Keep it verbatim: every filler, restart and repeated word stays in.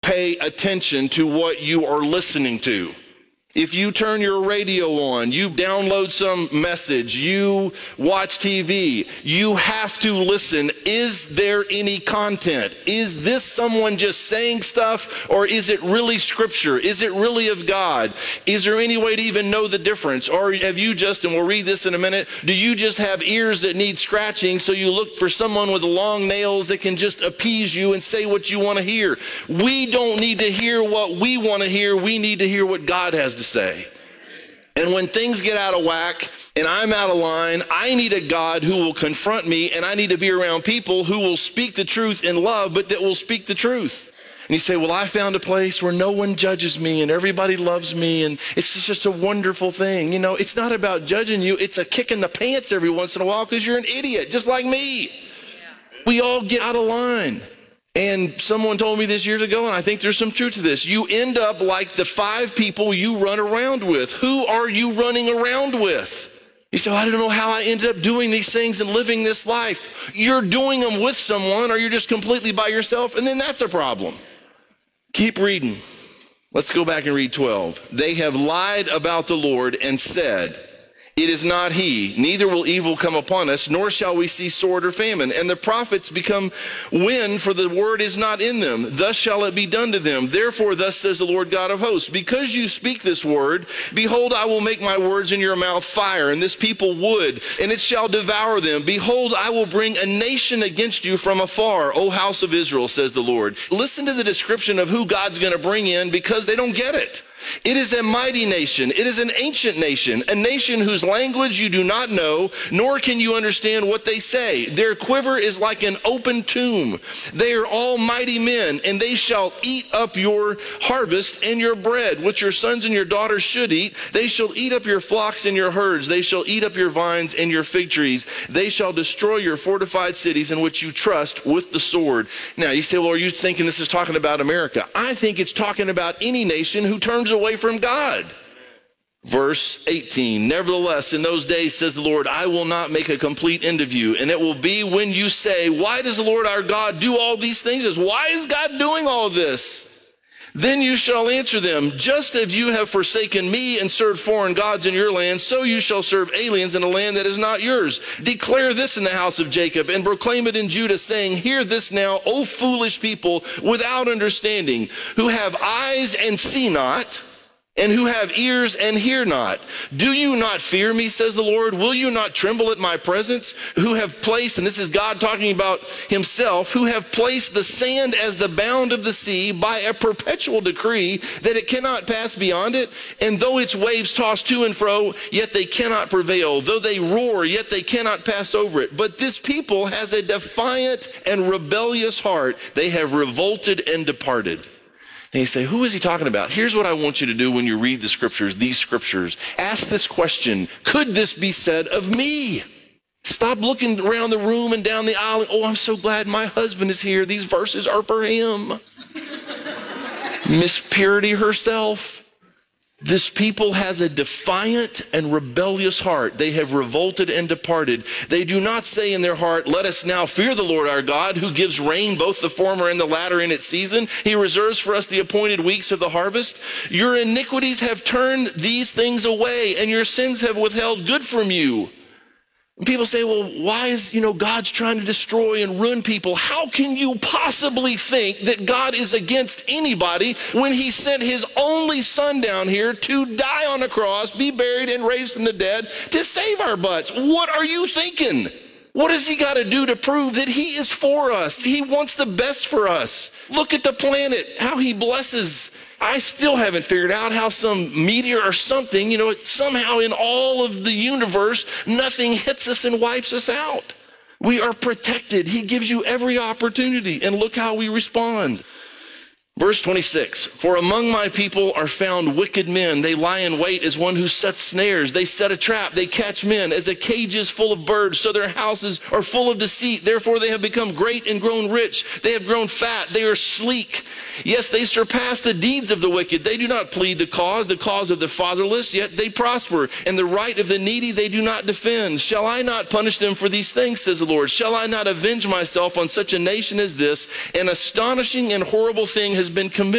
pay attention to what you are listening to. If you turn your radio on, you download some message, you watch T V, you have to listen. Is there any content? Is this someone just saying stuff, or is it really scripture? Is it really of God? Is there any way to even know the difference? Or have you just, and we'll read this in a minute, do you just have ears that need scratching, so you look for someone with long nails that can just appease you and say what you want to hear? We don't need to hear what we want to hear. We need to hear what God has to say. And when things get out of whack and I'm out of line, I need a God who will confront me, and I need to be around people who will speak the truth in love, but that will speak the truth. And you say, well, I found a place where no one judges me and everybody loves me, and it's just a wonderful thing. You know, it's not about judging you. It's a kick in the pants every once in a while because you're an idiot, just like me. Yeah. We all get out of line. And someone told me this years ago, and I think there's some truth to this. You end up like the five people you run around with. Who are you running around with? You say, well, I don't know how I ended up doing these things and living this life. You're doing them with someone, or you're just completely by yourself, and then that's a problem. Keep reading. Let's go back and read twelve. They have lied about the Lord and said, it is not he, neither will evil come upon us, nor shall we see sword or famine. And the prophets become wind, for the word is not in them. Thus shall it be done to them. Therefore, thus says the Lord God of hosts, because you speak this word, behold, I will make my words in your mouth fire, and this people wood, and it shall devour them. Behold, I will bring a nation against you from afar, O house of Israel, says the Lord. Listen to the description of who God's going to bring in, because they don't get it. It is a mighty nation. It is an ancient nation, a nation whose language you do not know, nor can you understand what they say. Their quiver is like an open tomb. They are all mighty men, and they shall eat up your harvest and your bread, which your sons and your daughters should eat. They shall eat up your flocks and your herds. They shall eat up your vines and your fig trees. They shall destroy your fortified cities in which you trust with the sword. Now, you say, well, are you thinking this is talking about America? I think it's talking about any nation who turns away from God. Verse eighteen, nevertheless, in those days, says the Lord, I will not make a complete end of you. And it will be when you say, why does the Lord our God do all these things? Why is God doing all of this? Then you shall answer them, just as you have forsaken me and served foreign gods in your land, so you shall serve aliens in a land that is not yours. Declare this in the house of Jacob and proclaim it in Judah, saying, hear this now, O foolish people without understanding, who have eyes and see not, and who have ears and hear not. Do you not fear me, says the Lord? Will you not tremble at my presence? Who have placed, and this is God talking about himself, who have placed the sand as the bound of the sea by a perpetual decree that it cannot pass beyond it? And though its waves toss to and fro, yet they cannot prevail. Though they roar, yet they cannot pass over it. But this people has a defiant and rebellious heart. They have revolted and departed. And you say, who is he talking about? Here's what I want you to do when you read the scriptures, these scriptures. Ask this question, could this be said of me? Stop looking around the room and down the aisle. Oh, I'm so glad my husband is here. These verses are for him. Miss Purity herself. This people has a defiant and rebellious heart. They have revolted and departed. They do not say in their heart, let us now fear the Lord our God, who gives rain, both the former and the latter in its season. He reserves for us the appointed weeks of the harvest. Your iniquities have turned these things away, and your sins have withheld good from you. And people say, well, why is, you know, God's trying to destroy and ruin people? How can you possibly think that God is against anybody when he sent his only son down here to die on a cross, be buried and raised from the dead to save our butts? What are you thinking? What has he got to do to prove that he is for us? He wants the best for us. Look at the planet, how he blesses. I still haven't figured out how some meteor or something, you know, somehow in all of the universe, nothing hits us and wipes us out. We are protected. He gives you every opportunity, and look how we respond. Verse twenty-six, for among my people are found wicked men. They lie in wait as one who sets snares. They set a trap. They catch men as a cage is full of birds. So their houses are full of deceit. Therefore they have become great and grown rich. They have grown fat. They are sleek. Yes, they surpass the deeds of the wicked. They do not plead the cause, the cause of the fatherless, yet they prosper. And the right of the needy they do not defend. Shall I not punish them for these things, says the Lord? Shall I not avenge myself on such a nation as this? An astonishing and horrible thing has been committed.